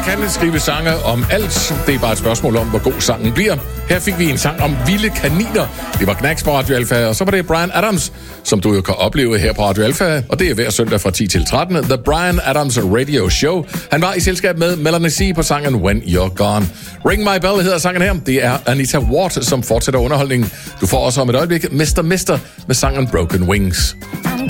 kan skrive sange om alt. Det er bare et spørgsmål om, hvor god sangen bliver. Her fik vi en sang om vilde kaniner. Det var Knacks på Radio Alpha, og så var det Bryan Adams, som du jo kan opleve her på Radio Alpha. Og det er hver søndag fra 10 til 13. The Bryan Adams Radio Show. Han var i selskab med Melanie C. på sangen When You're Gone. Ring My Bell hedder sangen her. Det er Anita Ward, som fortsætter underholdningen. Du får også om et øjeblik Mr. med sangen Broken Wings.